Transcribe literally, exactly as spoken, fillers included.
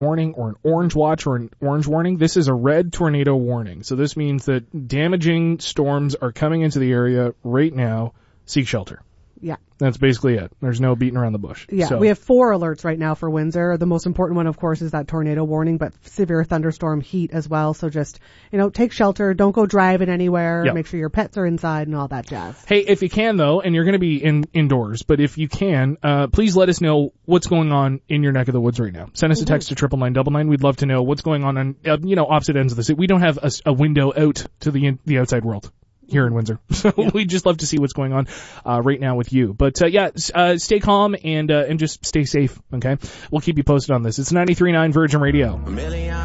warning or an orange watch or an orange warning. This is a red tornado warning. So this means that damaging storms are coming into the area right now. Seek shelter. Yeah. That's basically it. There's no beating around the bush. Yeah, so. We have four alerts right now for Windsor. The most important one, of course, is that tornado warning, but severe thunderstorm heat as well. So just, you know, take shelter. Don't go driving anywhere. Yep. Make sure your pets are inside and all that jazz. Hey, if you can, though, and you're going to be in indoors, but if you can, uh, please let us know what's going on in your neck of the woods right now. Send us a text to triple nine double nine. We'd love to know what's going on on, uh, you know, opposite ends of the city. We don't have a, a window out to the in, the outside world here in Windsor. So yeah. We'd just love to see what's going on uh, right now with you. But uh, yeah, uh, stay calm and uh, and just stay safe, okay? We'll keep you posted on this. It's ninety-three point nine Virgin Radio.